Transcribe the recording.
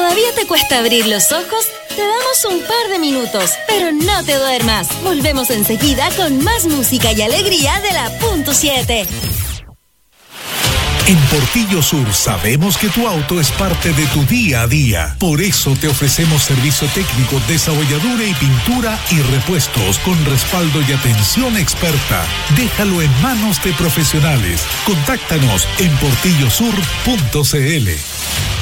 ¿Todavía te cuesta abrir los ojos? Te damos un par de minutos, pero no te duermas. Volvemos enseguida con más música y alegría de la Punto 7. En Portillo Sur sabemos que tu auto es parte de tu día a día. Por eso te ofrecemos servicio técnico, desabolladura y pintura y repuestos con respaldo y atención experta. Déjalo en manos de profesionales. Contáctanos en portillosur.cl.